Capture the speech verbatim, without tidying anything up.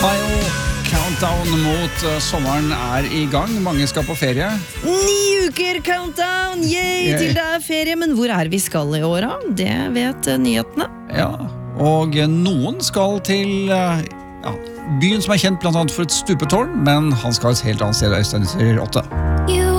Final countdown mot uh, sommeren er i gang. Mange skal på ferie. Ni uker countdown, yay, til det er ferie. Men hvor er vi skal i år da? Det vet uh, nyhetene. Ja, og uh, noen skal til uh, ja, byen som er kjent blant annet for et stupetårn, men han skal et helt annet sted, Øystein, sier åtte.